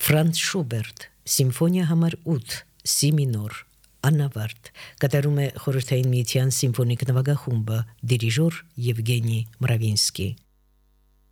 Ֆրանց Շուբերտ, Սիմֆոնիա համար 8, Սի մինոր, անավարտ, կատարում է Խորհրդային Միության սիմֆոնիկ նվագախումբը, դիրիժոր Եվգենի Մրավինսկի։